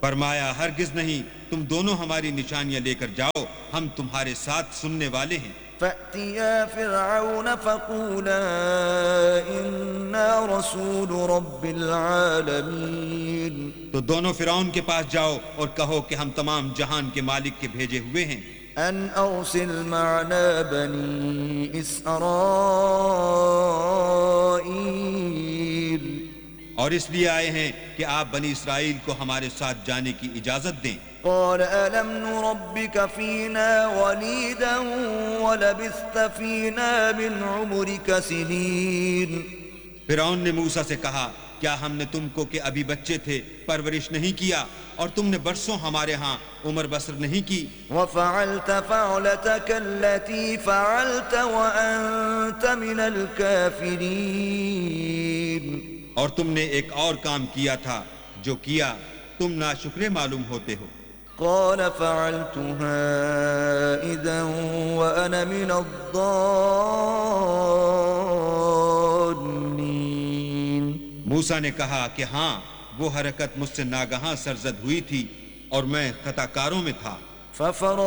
فرمایا ہرگز نہیں، تم دونوں ہماری نشانیاں لے کر جاؤ، ہم تمہارے ساتھ سننے والے ہیں۔ فَأْتِيَا فِرْعَوْنَ فَقُولَا إِنَّا رَسُولُ رَبِّ الْعَالَمِينَ، تو دونوں فرعون کے پاس جاؤ اور کہو کہ ہم تمام جہان کے مالک کے بھیجے ہوئے ہیں۔ أَنْ أَرْسِلْ مَعَنَا بَنِي إِسْرَائِيلَ، اور اس لیے آئے ہیں کہ آپ بنی اسرائیل کو ہمارے ساتھ جانے کی اجازت دیں۔ قال ألم نربك فينا وليدا ولبثت فينا من عمرك سنين، فرعون نے موسیٰ سے کہا کیا ہم نے تم کو کہ ابھی بچے تھے پرورش نہیں کیا اور تم نے برسوں ہمارے ہاں عمر بسر نہیں کی؟ وفعلت فعلتك التي فعلت وأنت من الكافرين، اور تم نے ایک اور کام کیا تھا جو کیا تم ناشکرے معلوم ہوتے ہو۔ قال فعلتها إذا وأنا من الضالين، موسیٰ نے کہا کہ ہاں وہ حرکت مجھ سے ناگہاں سرزد ہوئی تھی اور میں خطا کاروں میں تھا۔